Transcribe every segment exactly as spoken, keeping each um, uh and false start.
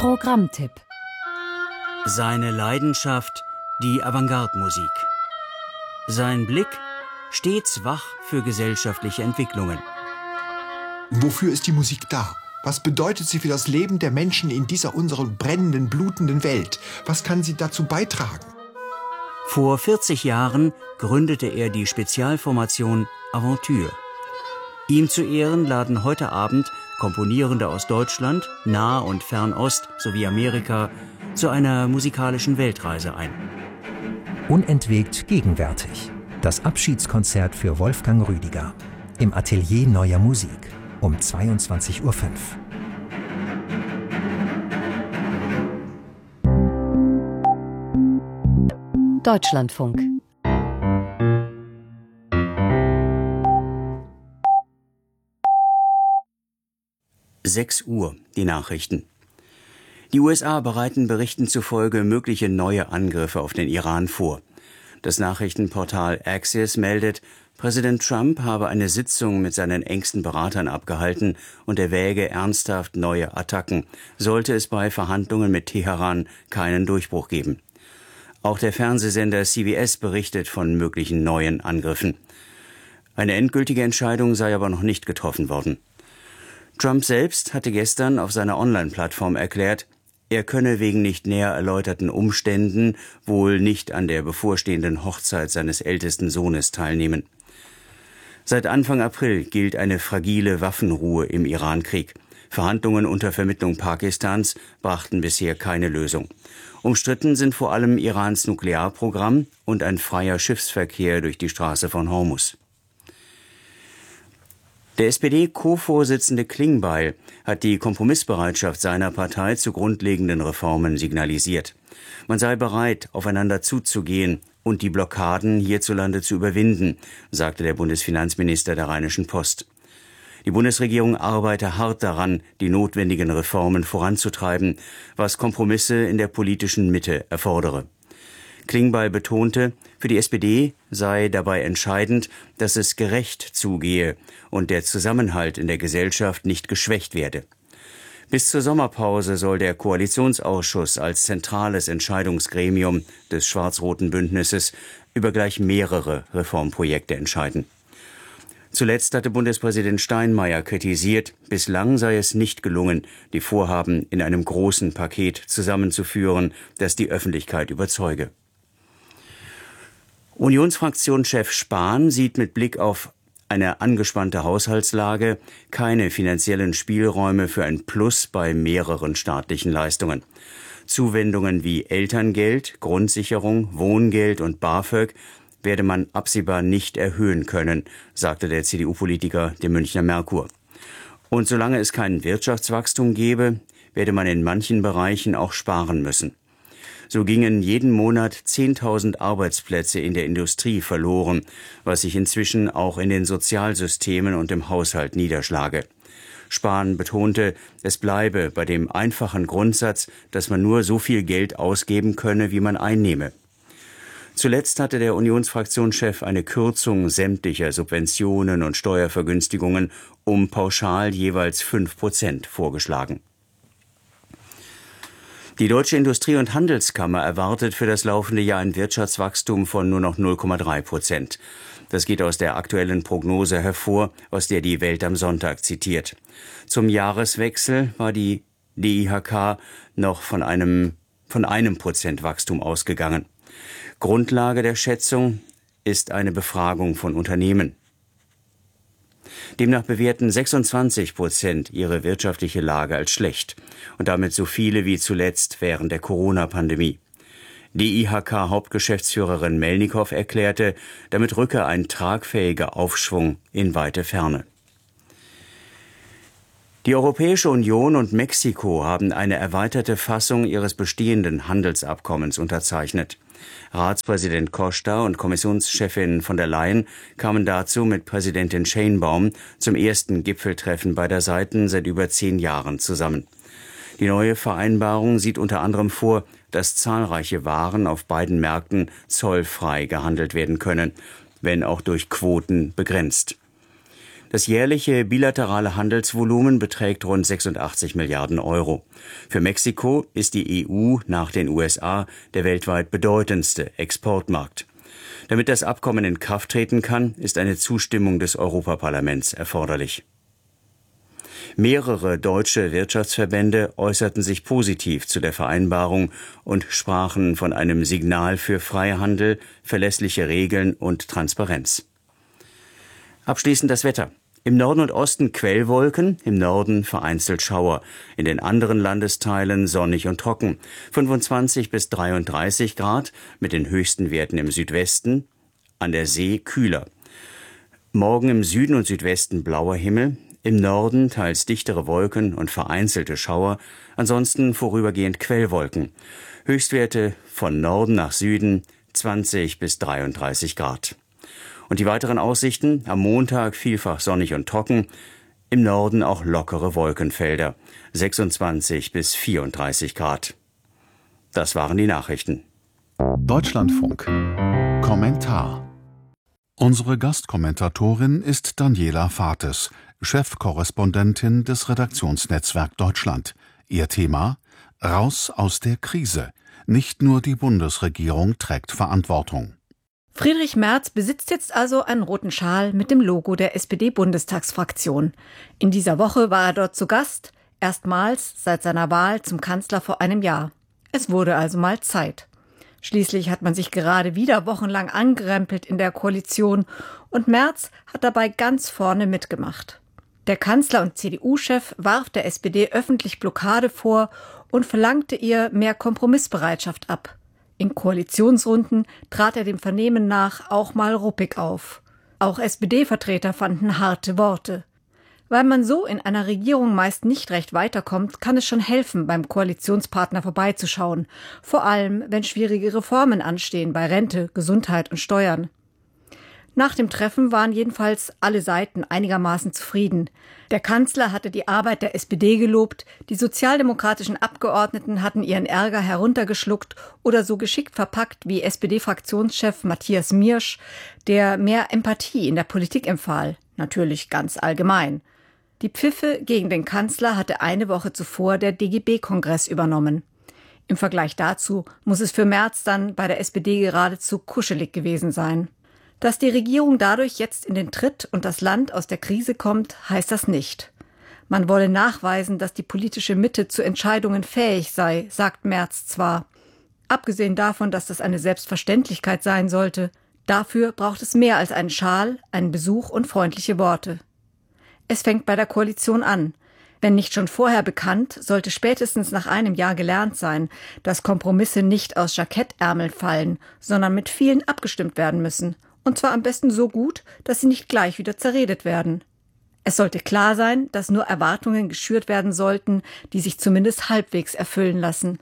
Programmtipp. Seine Leidenschaft, die Avantgarde-Musik. Sein Blick, stets wach für gesellschaftliche Entwicklungen. Wofür ist die Musik da? Was bedeutet sie für das Leben der Menschen in dieser unserer brennenden, blutenden Welt? Was kann sie dazu beitragen? Vor vierzig Jahren gründete er die Spezialformation Aventure. Ihm zu Ehren laden heute Abend Komponierende aus Deutschland, Nah- und Fernost sowie Amerika zu einer musikalischen Weltreise ein. Unentwegt gegenwärtig. Das Abschiedskonzert für Wolfgang Rüdiger im Atelier Neuer Musik um zweiundzwanzig Uhr fünf. Deutschlandfunk. sechs Uhr, die Nachrichten. Die U S A bereiten Berichten zufolge mögliche neue Angriffe auf den Iran vor. Das Nachrichtenportal Axios meldet, Präsident Trump habe eine Sitzung mit seinen engsten Beratern abgehalten und erwäge ernsthaft neue Attacken, sollte es bei Verhandlungen mit Teheran keinen Durchbruch geben. Auch der Fernsehsender C B S berichtet von möglichen neuen Angriffen. Eine endgültige Entscheidung sei aber noch nicht getroffen worden. Trump selbst hatte gestern auf seiner Online-Plattform erklärt, er könne wegen nicht näher erläuterten Umständen wohl nicht an der bevorstehenden Hochzeit seines ältesten Sohnes teilnehmen. Seit Anfang April gilt eine fragile Waffenruhe im Iran-Krieg. Verhandlungen unter Vermittlung Pakistans brachten bisher keine Lösung. Umstritten sind vor allem Irans Nuklearprogramm und ein freier Schiffsverkehr durch die Straße von Hormuz. Der S P D-Co-Vorsitzende Klingbeil hat die Kompromissbereitschaft seiner Partei zu grundlegenden Reformen signalisiert. Man sei bereit, aufeinander zuzugehen und die Blockaden hierzulande zu überwinden, sagte der Bundesfinanzminister der Rheinischen Post. Die Bundesregierung arbeite hart daran, die notwendigen Reformen voranzutreiben, was Kompromisse in der politischen Mitte erfordere. Klingbeil betonte, für die S P D sei dabei entscheidend, dass es gerecht zugehe und der Zusammenhalt in der Gesellschaft nicht geschwächt werde. Bis zur Sommerpause soll der Koalitionsausschuss als zentrales Entscheidungsgremium des schwarz-roten Bündnisses über gleich mehrere Reformprojekte entscheiden. Zuletzt hatte Bundespräsident Steinmeier kritisiert, bislang sei es nicht gelungen, die Vorhaben in einem großen Paket zusammenzuführen, das die Öffentlichkeit überzeuge. Unionsfraktionschef Spahn sieht mit Blick auf eine angespannte Haushaltslage keine finanziellen Spielräume für ein Plus bei mehreren staatlichen Leistungen. Zuwendungen wie Elterngeld, Grundsicherung, Wohngeld und BAföG werde man absehbar nicht erhöhen können, sagte der C D U-Politiker dem Münchner Merkur. Und solange es kein Wirtschaftswachstum gebe, werde man in manchen Bereichen auch sparen müssen. So gingen jeden Monat zehntausend Arbeitsplätze in der Industrie verloren, was sich inzwischen auch in den Sozialsystemen und im Haushalt niederschlage. Spahn betonte, es bleibe bei dem einfachen Grundsatz, dass man nur so viel Geld ausgeben könne, wie man einnehme. Zuletzt hatte der Unionsfraktionschef eine Kürzung sämtlicher Subventionen und Steuervergünstigungen um pauschal jeweils fünf Prozent vorgeschlagen. Die Deutsche Industrie- und Handelskammer erwartet für das laufende Jahr ein Wirtschaftswachstum von nur noch null Komma drei Prozent. Das geht aus der aktuellen Prognose hervor, aus der die Welt am Sonntag zitiert. Zum Jahreswechsel war die D I H K noch von einem, von einem Prozent Wachstum ausgegangen. Grundlage der Schätzung ist eine Befragung von Unternehmen. Demnach bewerten sechsundzwanzig Prozent ihre wirtschaftliche Lage als schlecht und damit so viele wie zuletzt während der Corona-Pandemie. D I H K-Hauptgeschäftsführerin Melnikow erklärte, damit rücke ein tragfähiger Aufschwung in weite Ferne. Die Europäische Union und Mexiko haben eine erweiterte Fassung ihres bestehenden Handelsabkommens unterzeichnet. Ratspräsident Costa und Kommissionschefin von der Leyen kamen dazu mit Präsidentin Sheinbaum zum ersten Gipfeltreffen beider Seiten seit über zehn Jahren zusammen. Die neue Vereinbarung sieht unter anderem vor, dass zahlreiche Waren auf beiden Märkten zollfrei gehandelt werden können, wenn auch durch Quoten begrenzt. Das jährliche bilaterale Handelsvolumen beträgt rund sechsundachtzig Milliarden Euro. Für Mexiko ist die E U nach den U S A der weltweit bedeutendste Exportmarkt. Damit das Abkommen in Kraft treten kann, ist eine Zustimmung des Europaparlaments erforderlich. Mehrere deutsche Wirtschaftsverbände äußerten sich positiv zu der Vereinbarung und sprachen von einem Signal für Freihandel, verlässliche Regeln und Transparenz. Abschließend das Wetter. Im Norden und Osten Quellwolken, im Norden vereinzelt Schauer. In den anderen Landesteilen sonnig und trocken. fünfundzwanzig bis dreiunddreißig Grad, mit den höchsten Werten im Südwesten, an der See kühler. Morgen im Süden und Südwesten blauer Himmel, im Norden teils dichtere Wolken und vereinzelte Schauer, ansonsten vorübergehend Quellwolken. Höchstwerte von Norden nach Süden zwanzig bis dreiunddreißig Grad. Und die weiteren Aussichten: am Montag vielfach sonnig und trocken, im Norden auch lockere Wolkenfelder, sechsundzwanzig bis vierunddreißig Grad. Das waren die Nachrichten. Deutschlandfunk. Kommentar. Unsere Gastkommentatorin ist Daniela Fates, Chefkorrespondentin des Redaktionsnetzwerk Deutschland. Ihr Thema: Raus aus der Krise. Nicht nur die Bundesregierung trägt Verantwortung. Friedrich Merz besitzt jetzt also einen roten Schal mit dem Logo der S P D-Bundestagsfraktion. In dieser Woche war er dort zu Gast, erstmals seit seiner Wahl zum Kanzler vor einem Jahr. Es wurde also mal Zeit. Schließlich hat man sich gerade wieder wochenlang angerempelt in der Koalition und Merz hat dabei ganz vorne mitgemacht. Der Kanzler und C D U-Chef warf der S P D öffentlich Blockade vor und verlangte ihr mehr Kompromissbereitschaft ab. In Koalitionsrunden trat er dem Vernehmen nach auch mal ruppig auf. Auch S P D-Vertreter fanden harte Worte. Weil man so in einer Regierung meist nicht recht weiterkommt, kann es schon helfen, beim Koalitionspartner vorbeizuschauen. Vor allem, wenn schwierige Reformen anstehen bei Rente, Gesundheit und Steuern. Nach dem Treffen waren jedenfalls alle Seiten einigermaßen zufrieden. Der Kanzler hatte die Arbeit der S P D gelobt, die sozialdemokratischen Abgeordneten hatten ihren Ärger heruntergeschluckt oder so geschickt verpackt wie S P D-Fraktionschef Matthias Miersch, der mehr Empathie in der Politik empfahl, natürlich ganz allgemein. Die Pfiffe gegen den Kanzler hatte eine Woche zuvor der D G B-Kongress übernommen. Im Vergleich dazu muss es für Merz dann bei der S P D geradezu kuschelig gewesen sein. Dass die Regierung dadurch jetzt in den Tritt und das Land aus der Krise kommt, heißt das nicht. Man wolle nachweisen, dass die politische Mitte zu Entscheidungen fähig sei, sagt Merz zwar. Abgesehen davon, dass das eine Selbstverständlichkeit sein sollte, dafür braucht es mehr als einen Schal, einen Besuch und freundliche Worte. Es fängt bei der Koalition an. Wenn nicht schon vorher bekannt, sollte spätestens nach einem Jahr gelernt sein, dass Kompromisse nicht aus Jackettärmeln fallen, sondern mit vielen abgestimmt werden müssen. Und zwar am besten so gut, dass sie nicht gleich wieder zerredet werden. Es sollte klar sein, dass nur Erwartungen geschürt werden sollten, die sich zumindest halbwegs erfüllen lassen.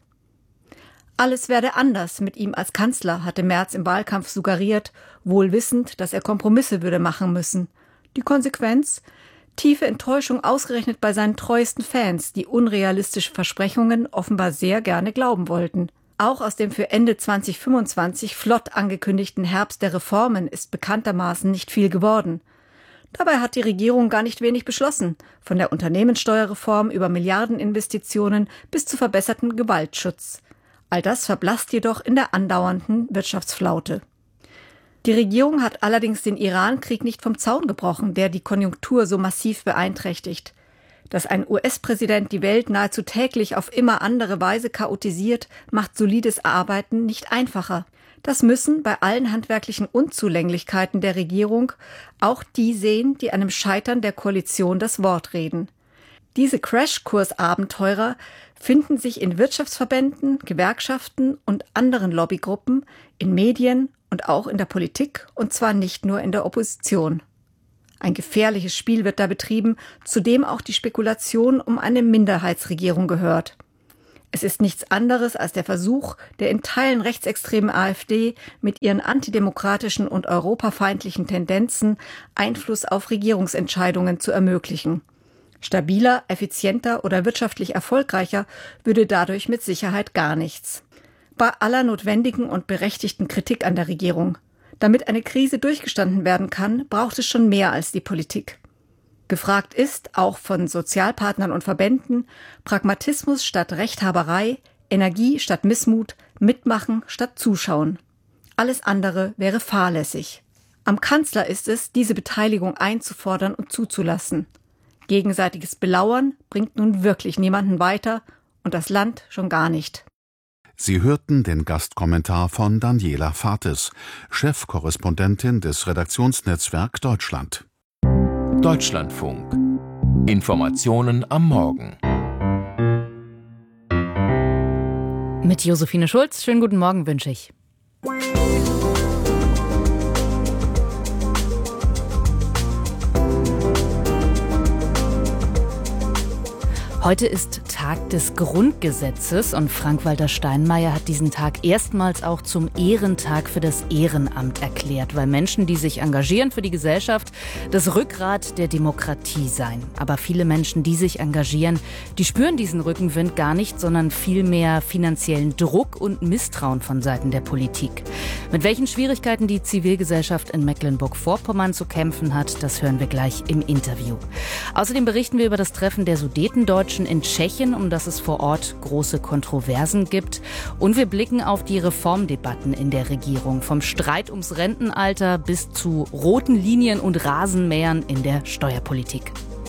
Alles werde anders mit ihm als Kanzler, hatte Merz im Wahlkampf suggeriert, wohl wissend, dass er Kompromisse würde machen müssen. Die Konsequenz? Tiefe Enttäuschung ausgerechnet bei seinen treuesten Fans, die unrealistische Versprechungen offenbar sehr gerne glauben wollten. Auch aus dem für Ende zwanzig fünfundzwanzig flott angekündigten Herbst der Reformen ist bekanntermaßen nicht viel geworden. Dabei hat die Regierung gar nicht wenig beschlossen, von der Unternehmenssteuerreform über Milliardeninvestitionen bis zu verbessertem Gewaltschutz. All das verblasst jedoch in der andauernden Wirtschaftsflaute. Die Regierung hat allerdings den Iran-Krieg nicht vom Zaun gebrochen, der die Konjunktur so massiv beeinträchtigt. Dass ein U S-Präsident die Welt nahezu täglich auf immer andere Weise chaotisiert, macht solides Arbeiten nicht einfacher. Das müssen bei allen handwerklichen Unzulänglichkeiten der Regierung auch die sehen, die einem Scheitern der Koalition das Wort reden. Diese Crashkurs-Abenteurer finden sich in Wirtschaftsverbänden, Gewerkschaften und anderen Lobbygruppen, in Medien und auch in der Politik, und zwar nicht nur in der Opposition. Ein gefährliches Spiel wird da betrieben, zu dem auch die Spekulation um eine Minderheitsregierung gehört. Es ist nichts anderes als der Versuch der in Teilen rechtsextremen AfD mit ihren antidemokratischen und europafeindlichen Tendenzen Einfluss auf Regierungsentscheidungen zu ermöglichen. Stabiler, effizienter oder wirtschaftlich erfolgreicher würde dadurch mit Sicherheit gar nichts. Bei aller notwendigen und berechtigten Kritik an der Regierung. Damit eine Krise durchgestanden werden kann, braucht es schon mehr als die Politik. Gefragt ist, auch von Sozialpartnern und Verbänden, Pragmatismus statt Rechthaberei, Energie statt Missmut, Mitmachen statt Zuschauen. Alles andere wäre fahrlässig. Am Kanzler ist es, diese Beteiligung einzufordern und zuzulassen. Gegenseitiges Belauern bringt nun wirklich niemanden weiter und das Land schon gar nicht. Sie hörten den Gastkommentar von Daniela Fates, Chefkorrespondentin des Redaktionsnetzwerk Deutschland. Deutschlandfunk. Informationen am Morgen. Mit Josephine Schulz. Schönen guten Morgen wünsche ich. Heute ist Tag des Grundgesetzes und Frank-Walter Steinmeier hat diesen Tag erstmals auch zum Ehrentag für das Ehrenamt erklärt, weil Menschen, die sich engagieren für die Gesellschaft, das Rückgrat der Demokratie seien. Aber viele Menschen, die sich engagieren, die spüren diesen Rückenwind gar nicht, sondern vielmehr finanziellen Druck und Misstrauen von Seiten der Politik. Mit welchen Schwierigkeiten die Zivilgesellschaft in Mecklenburg-Vorpommern zu kämpfen hat, das hören wir gleich im Interview. Außerdem berichten wir über das Treffen der Sudetendeutschen in Tschechien, um das es vor Ort große Kontroversen gibt. Und wir blicken auf die Reformdebatten in der Regierung, vom Streit ums Rentenalter bis zu roten Linien und Rasenmähern in der Steuerpolitik.